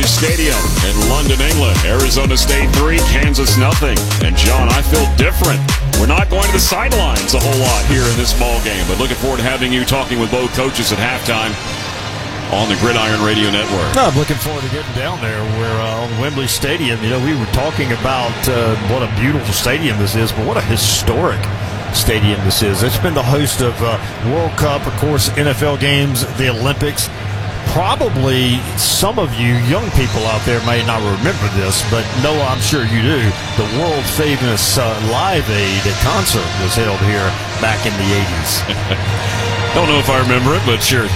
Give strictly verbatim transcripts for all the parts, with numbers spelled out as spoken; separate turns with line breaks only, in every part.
Stadium in London, England. Arizona State three, Kansas nothing. And John, I feel different. We're not going to the sidelines a whole lot here in this ball game, but looking forward to having you talking with both coaches at halftime on the Gridiron Radio Network.
No, I'm looking forward to getting down there where uh, on Wembley Stadium, you know, we were talking about uh, what a beautiful stadium this is, but what a historic stadium this is. It's been the host of uh, World Cup, of course, N F L games, the Olympics. Probably some of you young people out there may not remember this, but Noah, I'm sure you do. The world famous uh, Live Aid concert was held here back in the eighties.
Don't know if I remember it, but sure.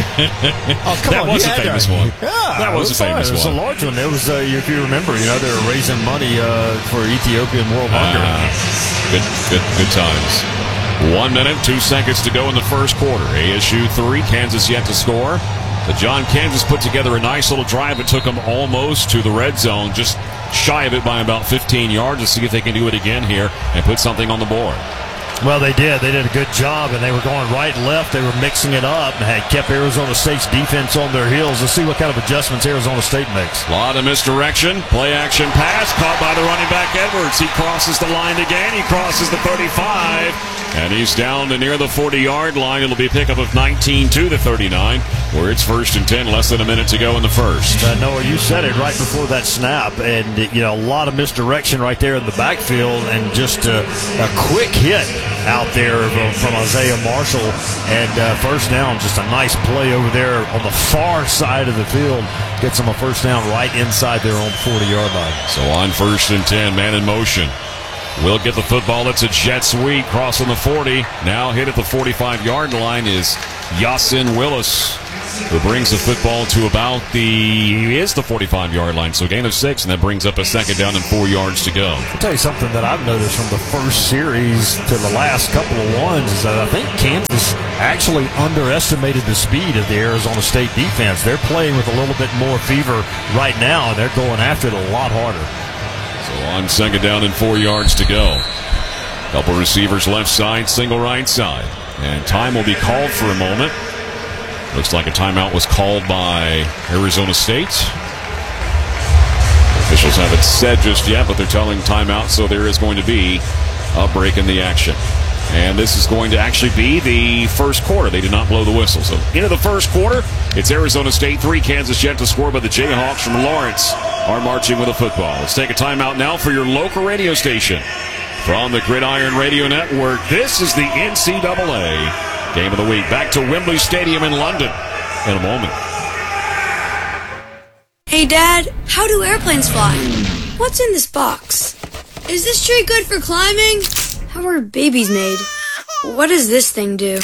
Oh, come
that
on,
was a famous
that.
one.
Yeah,
that was,
was
a famous
fun.
one.
It was a large one. It was, uh, if you remember, you know, they were raising money uh, for Ethiopian world hunger.
Uh, good, good, good times. One minute, two seconds to go in the first quarter. A S U three, Kansas yet to score. The John Kansas put together a nice little drive. It took them almost to the red zone, just shy of it by about fifteen yards, to see if they can do it again here and put something on the board.
Well, they did. They did a good job, and they were going right and left. They were mixing it up and had kept Arizona State's defense on their heels. Let's see what kind of adjustments Arizona State makes.
A lot of misdirection. Play action pass caught by the running back Edwards. He crosses the line again. He crosses the thirty-five, and he's down to near the forty-yard line. It'll be a pickup of nineteen to the thirty-nine, where it's first and ten, less than a minute to go in the first.
Uh, Noah, you said it right before that snap, and you know, a lot of misdirection right there in the backfield, and just a, a quick hit out there from Isaiah Marshall, and uh, first down. Just a nice play over there on the far side of the field. Gets them a first down right inside their own forty-yard line.
So on first and ten, man in motion. Will get the football. It's a jet sweep crossing the forty. Now hit at the forty-five-yard line is Yasin Willis, who brings the football to about the, he is the forty-five-yard line. So gain of six, and that brings up a second down and four yards to go.
I'll tell you something that I've noticed from the first series to the last couple of ones is that I think Kansas actually underestimated the speed of the Arizona State defense. They're playing with a little bit more fever right now, and they're going after it a lot harder.
So on second down and four yards to go. Couple receivers left side, single right side. And time will be called for a moment. Looks like a timeout was called by Arizona State. Officials haven't said just yet, but they're telling timeout, so there is going to be a break in the action. And this is going to actually be the first quarter. They did not blow the whistle. So into the first quarter, it's Arizona State three, Kansas yet to score, by the Jayhawks from Lawrence are marching with a football. Let's take a timeout now for your local radio station. From the Gridiron Radio Network, this is the N C double A Game of the Week. Back to Wembley Stadium in London in a moment.
Hey, Dad, how do airplanes fly? What's in this box? Is this tree good for climbing? How are babies made? What does this thing do?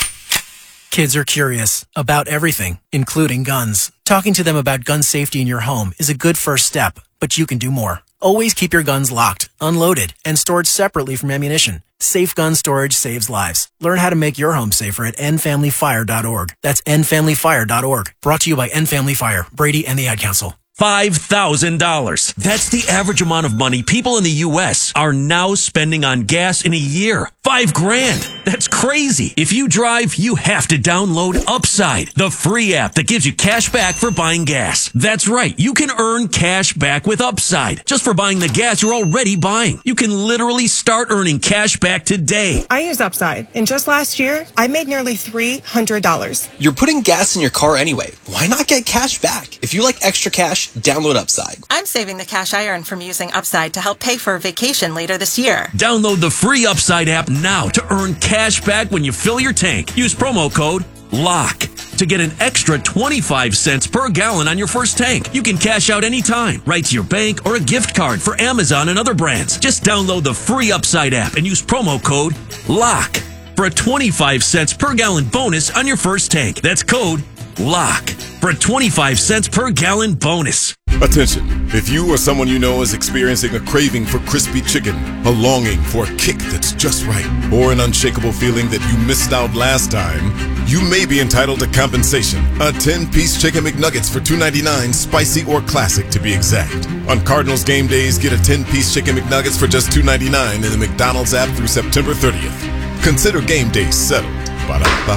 Kids are curious about everything, including guns. Talking to them about gun safety in your home is a good first step, but you can do more. Always keep your guns locked, unloaded, and stored separately from ammunition. Safe gun storage saves lives. Learn how to make your home safer at end family fire dot org. That's end family fire dot org. Brought to you by End Family Fire, Brady, and the Ad Council.
five thousand dollars. That's the average amount of money people in the U S are now spending on gas in a year. Five grand. That's crazy. If you drive, you have to download Upside, the free app that gives you cash back for buying gas. That's right. You can earn cash back with Upside just for buying the gas you're already buying. You can literally start earning cash back today.
I use Upside, and just last year, I made nearly three hundred dollars.
You're putting gas in your car anyway. Why not get cash back? If you like extra cash, download Upside.
I'm saving the cash I earn from using Upside to help pay for a vacation later this year.
Download the free Upside app now to earn cash back when you fill your tank. Use promo code LOCK to get an extra twenty-five cents per gallon on your first tank. You can cash out anytime, right to your bank or a gift card for Amazon and other brands. Just download the free Upside app and use promo code LOCK for a twenty-five cents per gallon bonus on your first tank. That's code LOCK for a twenty-five cents per gallon bonus.
Attention, if you or someone you know is experiencing a craving for crispy chicken, a longing for a kick that's just right, or an unshakable feeling that you missed out last time, you may be entitled to compensation. A ten-piece Chicken McNuggets for two ninety-nine, spicy or classic to be exact. On Cardinals game days, get a ten-piece Chicken McNuggets for just two ninety-nine in the McDonald's app through September thirtieth. Consider game days settled.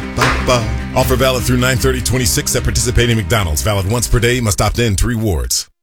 Ba-da-ba-ba-ba. Offer valid through nine thirty twenty-six at participating McDonald's. Valid once per day. Must opt in to rewards.